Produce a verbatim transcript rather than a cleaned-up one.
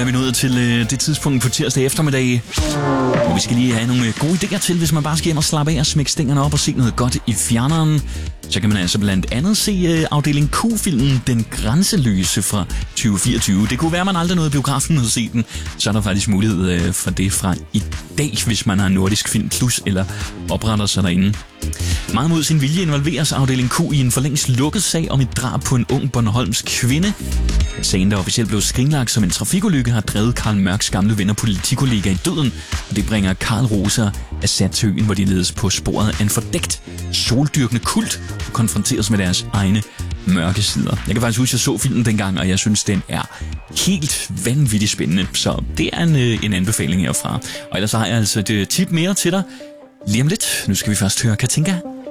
er vi nået til øh, det tidspunkt på tirsdag eftermiddag, hvor vi skal lige have nogle gode idéer til, hvis man bare skal hjem og slappe af og smække stængerne op og se noget godt i fjerneren. Så kan man altså blandt andet se øh, afdeling Q-filmen Den Grænseløse fra tyve fireogtyve. Det kunne være, at man aldrig nåede biografen og se den. Så er der faktisk mulighed øh, for det fra i dag, hvis man har Nordisk Film Plus eller opretter sig derinde. Meget mod sin vilje involveres afdeling Q i en forlængst lukket sag om et drab på en ung bornholmsk kvinde. Sagen, der officielt blev skrinlagt som en trafikulykke, har drevet Karl Mørks gamle ven og politikollega i døden, og det bringer Karl Rosa Assad til øen, hvor de ledes på sporet af en fordækt, soldyrkende kult og konfronteres med deres egne mørke sider. Jeg kan faktisk huske, at jeg så filmen dengang, og jeg synes, den er helt vanvittigt spændende, så det er en, en anbefaling herfra. Og ellers har jeg altså et tip mere til dig lige om lidt. Nu skal vi først høre Katinka